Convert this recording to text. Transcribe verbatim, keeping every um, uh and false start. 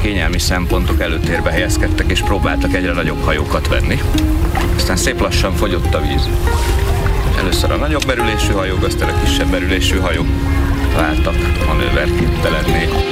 kényelmi szempontok előtérbe helyezkedtek, és próbáltak egyre nagyobb hajókat venni. Aztán szép lassan fogyott a víz. Először a nagyobb berülésű hajók, aztán a kisebb berülésű hajók váltak manőverképtelenné.